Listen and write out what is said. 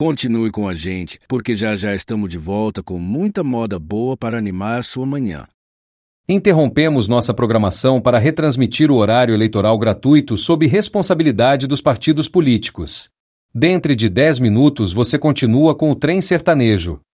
Continue com a gente, porque já já estamos de volta com muita moda boa para animar sua manhã. Interrompemos nossa programação para retransmitir o horário eleitoral gratuito sob responsabilidade dos partidos políticos. Dentro de 10 minutos você continua com o Trem Sertanejo.